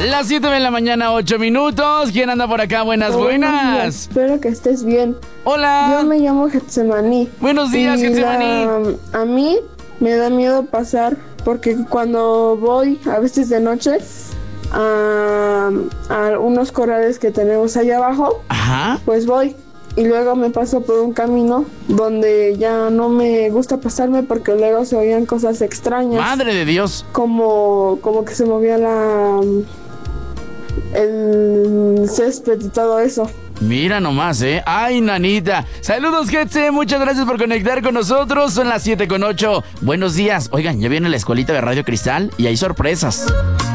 Las 7 de la mañana, 8 minutos. ¿Quién anda por acá? Buenas, buenas. Espero que estés bien. Hola. Yo me llamo Getsemaní. Buenos días, Getsemaní. A mí me da miedo pasar porque cuando voy, a veces de noche, a unos corrales que tenemos allá abajo, Ajá. pues voy. Y luego me paso por un camino donde ya no me gusta pasarme porque luego se oían cosas extrañas. Madre de Dios. Como que se movía el césped y todo eso. Mira nomás, ¿eh? Ay, nanita. Saludos, Getse. Muchas gracias por conectar con nosotros. Son las 7:08. Buenos días. Oigan, ya viene la escuelita de Radio Cristal y hay sorpresas.